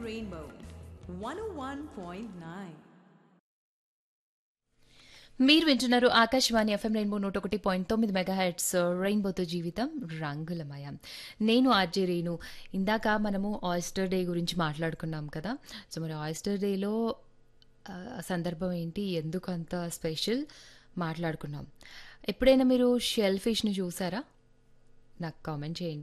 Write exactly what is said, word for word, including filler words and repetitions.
Rainbow one oh one point nine. మీరు వింటున్నారు Akashvani FM rainbow నూట ఒకటి పాయింట్ తొమ్మిది మెగా హెడ్స్ రెయిన్బోతో జీవితం రంగులమయం. నేను ఆర్జే రేణు. ఇందాక మనము ఆయిస్టర్ డే గురించి మాట్లాడుకున్నాం కదా. సో మరి ఆయిస్టర్ డేలో ఆ, సందర్భం ఏంటి, ఎందుకు అంత స్పెషల్ మాట్లాడుకున్నాం. ఎప్పుడైనా మీరు షెల్ ఫిష్ని చూసారా? నాకు కామెంట్ చేయండి.